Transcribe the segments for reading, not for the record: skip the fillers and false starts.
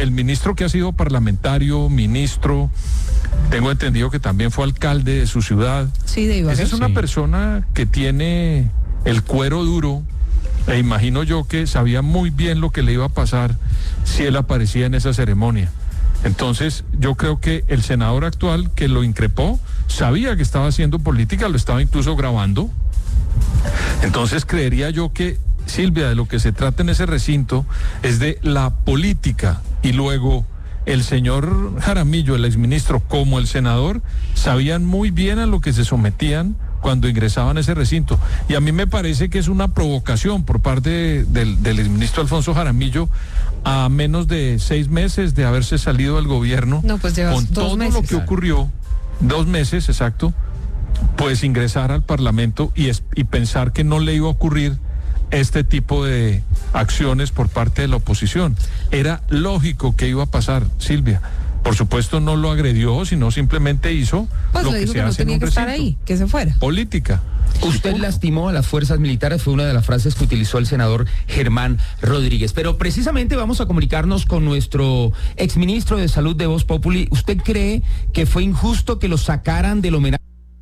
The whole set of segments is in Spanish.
el ministro que ha sido parlamentario, ministro, tengo entendido que también fue alcalde de su ciudad. Sí, de Ibagué. Esa es una persona que tiene el cuero duro, e imagino yo que sabía muy bien lo que le iba a pasar si él aparecía en esa ceremonia. Entonces, yo creo que el senador actual que lo increpó sabía que estaba haciendo política, lo estaba incluso grabando. Entonces, creería yo que, Silvia, de lo que se trata en ese recinto es de la política, y luego el señor Jaramillo, el exministro, como el senador, sabían muy bien a lo que se sometían cuando ingresaban a ese recinto. Y a mí me parece que es una provocación por parte del exministro Alfonso Jaramillo, a menos de 6 meses de haberse salido del gobierno, No, pues llevas con 2 todo meses. lo que ocurrió, 2 meses, exacto, pues ingresar al Parlamento y pensar que no le iba a ocurrir este tipo de acciones por parte de la oposición. Era lógico que iba a pasar, Silvia. Por supuesto no lo agredió, sino simplemente hizo Pues lo le que dijo se que no hace en tenía un que estar recinto. ahí, que se fuera. Política. Usted lastimó a las fuerzas militares, fue una de las frases que utilizó el senador Germán Rodríguez. Pero precisamente vamos a comunicarnos con nuestro exministro de Salud de Voz Populi. ¿Usted cree que fue injusto que lo sacaran del homenaje?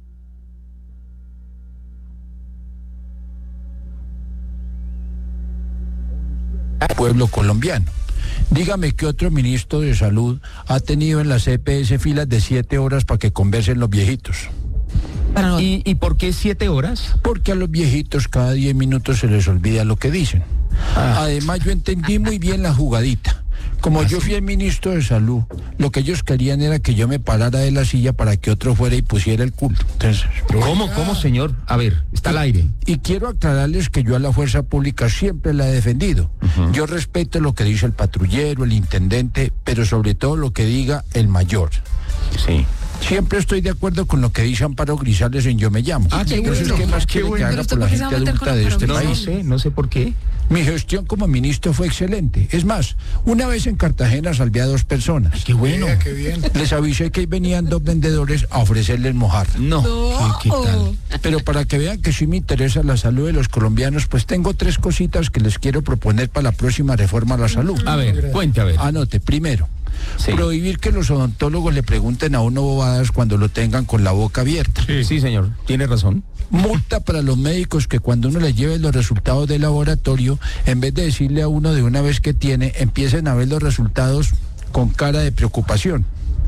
Pueblo colombiano. Dígame qué otro ministro de salud ha tenido en la CPS filas de 7 horas para que conversen los viejitos. Para no- ¿Y por qué 7 horas? Porque a los viejitos cada 10 minutos se les olvida lo que dicen. Además, yo entendí muy bien la jugadita. Como yo fui el ministro de salud, lo que ellos querían era que yo me parara de la silla para que otro fuera y pusiera el culo. Entonces, ¿Cómo, señor? A ver, está al aire. y quiero aclararles que yo a la fuerza pública siempre la he defendido. Yo respeto lo que dice el patrullero, el intendente, pero sobre todo lo que diga el mayor. Sí. Siempre estoy de acuerdo con lo que dice Amparo Grisales en Yo Me Llamo. qué Entonces, bueno, ¿qué más qué quiere bueno. que Pero haga usted, por la ¿por qué se va gente a meter con adulta de este Amparo país? No sé por qué. Mi gestión como ministro fue excelente. Es más, una vez en Cartagena salvé a 2 personas. Qué bueno. Qué bien. Les avisé que ahí venían 2 vendedores a ofrecerles mojarra. No. ¿Qué tal? Pero para que vean que sí me interesa la salud de los colombianos, pues tengo 3 cositas que les quiero proponer para la próxima reforma a la salud. A ver, cuente, a ver. Anote, primero, Sí. prohibir que los odontólogos le pregunten a uno bobadas cuando lo tengan con la boca abierta. Sí, señor, tiene razón. Multa para los médicos que cuando uno les lleve los resultados del laboratorio, en vez de decirle a uno de una vez que tiene, empiecen a ver los resultados con cara de preocupación.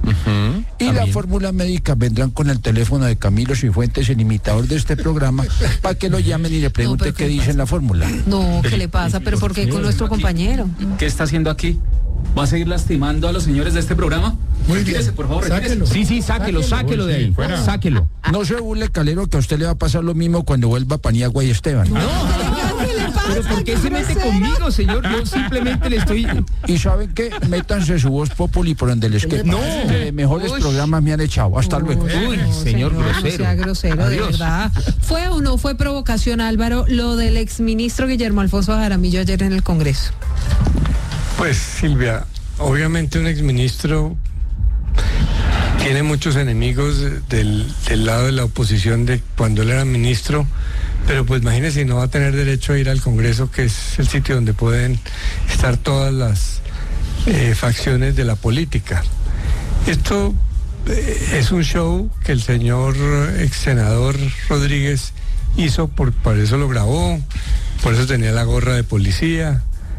Y También. las fórmulas médicas vendrán con el teléfono de Camilo Cifuentes, el imitador de este programa, para que lo llamen y le pregunten pero qué ¿qué dice en la fórmula. No, ¿qué le pasa? ¿Pero por qué con nuestro compañero? ¿Qué está haciendo aquí? ¿Va a seguir lastimando a los señores de este programa? Muy bien. Retírese, por favor, retírese. Sáquelo. Sí, sáquelo de ahí. Sáquelo. No se burle, Calero, que a usted le va a pasar lo mismo cuando vuelva Paniagua y Esteban. Pero ¿por qué se mete conmigo, señor? Yo simplemente le estoy... Y ¿saben qué? Métanse su Voz Populi por donde les quede. No. Mejores Uy. programas me han echado. Hasta luego. Uy, No, señor no grosero. sea grosero, de Adiós. verdad. ¿Fue o no fue provocación, Álvaro, lo del exministro Guillermo Alfonso Jaramillo ayer en el Congreso? Pues Silvia, obviamente un exministro tiene muchos enemigos del lado de la oposición de cuando él era ministro, pero pues imagínese si no va a tener derecho a ir al Congreso, que es el sitio donde pueden estar todas las facciones de la política. Esto es un show que el señor ex senador Rodríguez hizo, por eso lo grabó, por eso tenía la gorra de policía.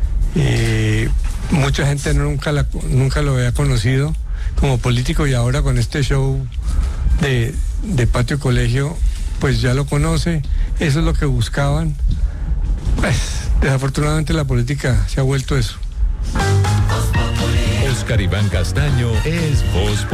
Mucha gente nunca lo había conocido como político, y ahora con este show de patio colegio pues ya lo conoce. Eso es lo que buscaban. Pues desafortunadamente la política se ha vuelto eso. Oscar Iván Castaño es Voz